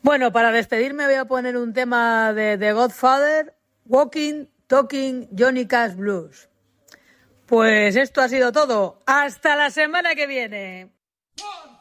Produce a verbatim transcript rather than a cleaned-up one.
Bueno, para despedirme voy a poner un tema de The Godfather, Walking, Talking, Johnny Cash Blues. Pues esto ha sido todo. ¡Hasta la semana que viene! One.